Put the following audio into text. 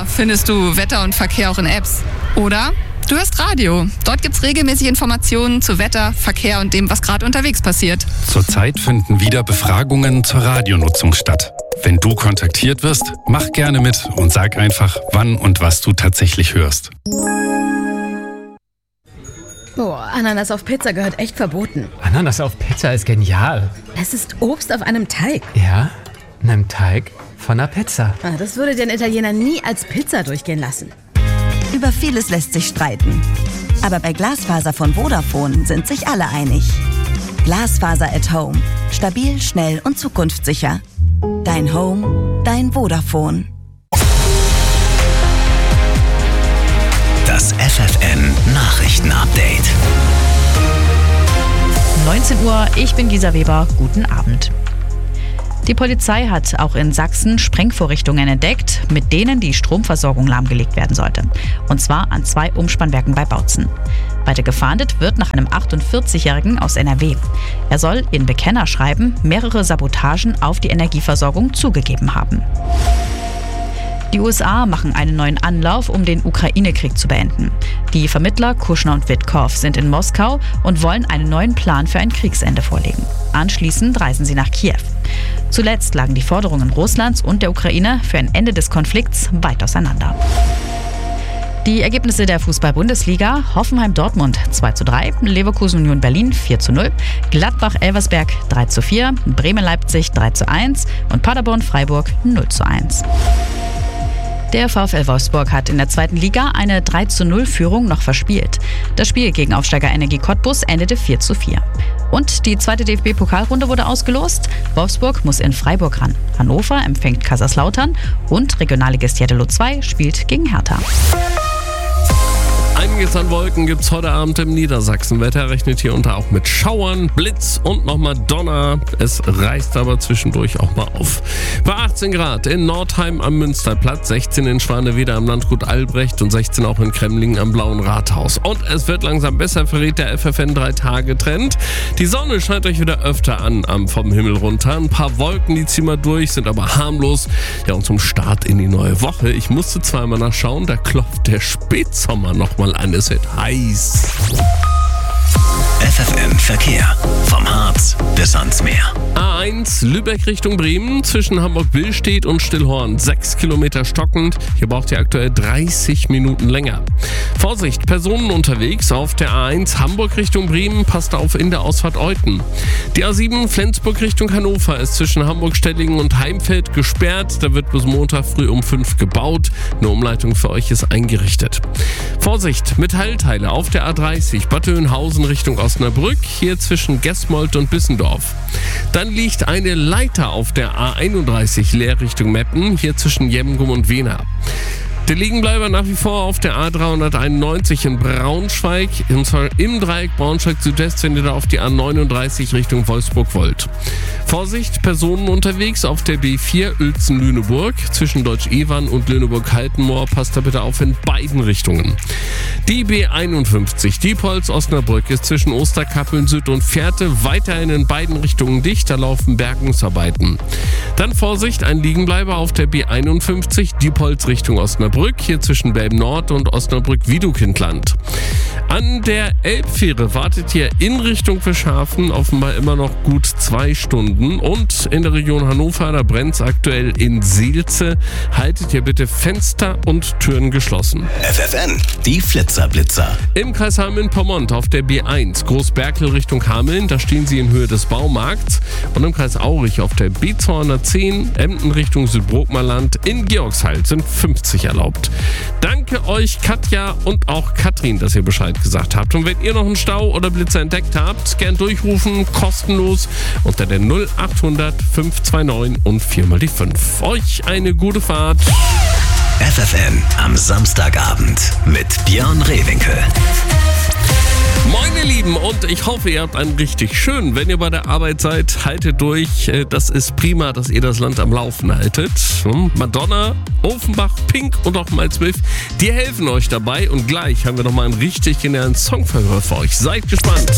findest du Wetter und Verkehr auch in Apps. Oder du hörst Radio. Dort gibt's regelmäßig Informationen zu Wetter, Verkehr und dem, was gerade unterwegs passiert. Zurzeit finden wieder Befragungen zur Radionutzung statt. Wenn du kontaktiert wirst, mach gerne mit und sag einfach, wann und was du tatsächlich hörst. Boah, Ananas auf Pizza gehört echt verboten. Ananas auf Pizza ist genial. Es ist Obst auf einem Teig. Ja, einem Teig von einer Pizza. Das würde den Italiener nie als Pizza durchgehen lassen. Über vieles lässt sich streiten. Aber bei Glasfaser von Vodafone sind sich alle einig. Glasfaser at Home. Stabil, schnell und zukunftssicher. Dein Home, dein Vodafone. Das FFN Nachrichtenupdate. 19 Uhr, ich bin Gisa Weber, guten Abend. Die Polizei hat auch in Sachsen Sprengvorrichtungen entdeckt, mit denen die Stromversorgung lahmgelegt werden sollte. Und zwar an 2 Umspannwerken bei Bautzen. Weiter gefahndet wird nach einem 48-Jährigen aus NRW. Er soll in Bekennerschreiben mehrere Sabotagen auf die Energieversorgung zugegeben haben. Die USA machen einen neuen Anlauf, um den Ukraine-Krieg zu beenden. Die Vermittler Kushner und Witkow sind in Moskau und wollen einen neuen Plan für ein Kriegsende vorlegen. Anschließend reisen sie nach Kiew. Zuletzt lagen die Forderungen Russlands und der Ukraine für ein Ende des Konflikts weit auseinander. Die Ergebnisse der Fußball-Bundesliga: Hoffenheim-Dortmund 2:3, Leverkusen-Union Berlin 4:0, Gladbach-Elversberg 3:4, Bremen-Leipzig 3:1 und Paderborn-Freiburg 0:1. Der VfL Wolfsburg hat in der 2. Liga eine 3:0-Führung noch verspielt. Das Spiel gegen Aufsteiger Energie Cottbus endete 4:4. Und die 2. DFB-Pokalrunde wurde ausgelost. Wolfsburg muss in Freiburg ran. Hannover empfängt Kaiserslautern und Regionalligist Jeddelo 2 spielt gegen Hertha. Einiges an Wolken gibt's heute Abend im Niedersachsen. Wetter rechnet hier unter auch mit Schauern, Blitz und nochmal Donner. Es reißt aber zwischendurch auch mal auf. Bei 18 Grad in Nordheim am Münsterplatz, 16 in Schwanewede am Landgut Albrecht und 16 auch in Kremlingen am Blauen Rathaus. Und es wird langsam besser, verrät der FFN 3-Tage-Trend. Die Sonne scheint euch wieder öfter an vom Himmel runter. Ein paar Wolken, die ziehen mal durch, sind aber harmlos. Ja, und zum Start in die neue Woche, ich musste zweimal nachschauen, da klopft der Spätsommer nochmal an. Es wird heiß. FFN Verkehr. Vom Harz bis ans Meer. A1 Lübeck Richtung Bremen zwischen Hamburg-Billstedt und Stillhorn 6 Kilometer stockend. Hier braucht ihr aktuell 30 Minuten länger. Vorsicht, Personen unterwegs auf der A1 Hamburg Richtung Bremen, passt auf in der Ausfahrt Euten. Die A7 Flensburg Richtung Hannover ist zwischen Hamburg-Stellingen und Heimfeld gesperrt. Da wird bis Montag früh um 5 gebaut. Eine Umleitung für euch ist eingerichtet. Vorsicht, Metallteile auf der A30 Bad Oeynhausen Richtung Osnabrück, hier zwischen Gesmold und Bissendorf. Dann liegt eine Leiter auf der A31 leer Richtung Meppen, hier zwischen Jemgum und Wena. Der Liegenbleiber nach wie vor auf der A391 in Braunschweig, und zwar im Dreieck Braunschweig-Südwest, wenn ihr da auf die A39 Richtung Wolfsburg wollt. Vorsicht, Personen unterwegs auf der B4 Uelzen-Lüneburg zwischen Deutsch-Ewan und Lüneburg-Haltenmoor, passt da bitte auf in beiden Richtungen. Die B51 Diepholz-Osnabrück ist zwischen Osterkappeln Süd und Fährte weiterhin in beiden Richtungen dicht, da laufen Bergungsarbeiten. Dann Vorsicht, ein Liegenbleiber auf der B51 Diepholz Richtung Osnabrück, hier zwischen Belm-Nord und Osnabrück-Wiedukindland. An der Elbfähre wartet ihr in Richtung Fischhafen offenbar immer noch gut 2 Stunden. Und in der Region Hannover, da brennt es aktuell in Seelze. Haltet ihr bitte Fenster und Türen geschlossen. FFN, die Flitzerblitzer. Im Kreis Hameln-Pyrmont auf der B1 Großberkel Richtung Hameln, da stehen sie in Höhe des Baumarkts. Und im Kreis Aurich auf der B210 Emden Richtung Südbrookmerland in Georgshalt sind 50 erlaubt. Danke euch Katja und auch Katrin, dass ihr Bescheid gesagt habt. Und wenn ihr noch einen Stau oder Blitzer entdeckt habt, gern durchrufen, kostenlos unter der 0800 529 und 4 die 5. Euch eine gute Fahrt. FFN am Samstagabend mit Björn Rehwinkel. Moin ihr Lieben, und ich hoffe, ihr habt einen richtig schönen. Wenn ihr bei der Arbeit seid, haltet durch. Das ist prima, dass ihr das Land am Laufen haltet. Madonna, Offenbach, Pink und auch Miles Smith, die helfen euch dabei. Und gleich haben wir nochmal einen richtig genialen Song für euch. Seid gespannt.